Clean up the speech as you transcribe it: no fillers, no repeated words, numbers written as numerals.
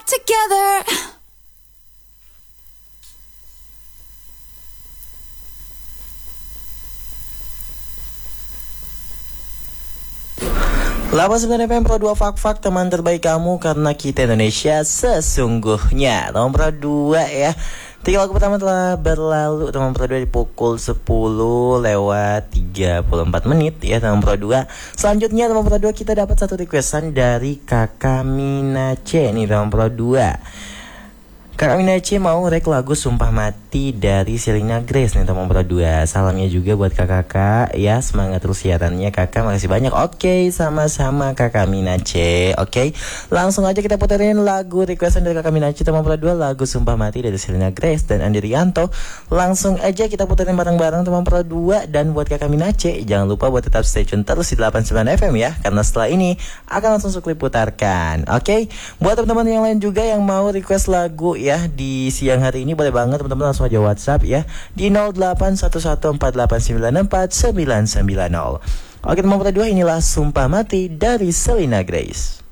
together. Lapas 9 FM Pro 2 Fak teman terbaik kamu karena kita Indonesia sesungguhnya. Teman Pro 2 ya. 3 lagu pertama telah berlalu teman Pro 2 di pukul 10 lewat 34 menit ya teman Pro 2. Selanjutnya teman Pro 2 kita dapat satu requestan dari Kakak Minace nih teman Pro 2. Kakak Minace mau rek lagu Sumpah Mati dari Selena Grace nih teman Pro 2. Salamnya juga buat kakak ya. Semangat terus siarannya kakak. Makasih banyak. Oke, sama-sama Kakak Minace. Oke, langsung aja kita puterin lagu requestan dari Kakak Minace teman Pro 2, lagu Sumpah Mati dari Selena Grace dan Andi Rianto. Langsung aja kita puterin bareng-bareng teman Pro 2. Dan buat Kakak Minace, jangan lupa buat tetap stay tune terus di 89 FM ya, karena setelah ini akan langsung Sukli putarkan. Oke, buat teman-teman yang lain juga yang mau request lagu ya di siang hari ini, boleh banget teman-teman langsung aja WhatsApp ya di 081148949990. Oke teman-teman, inilah Sumpah Mati dari Selena Grace.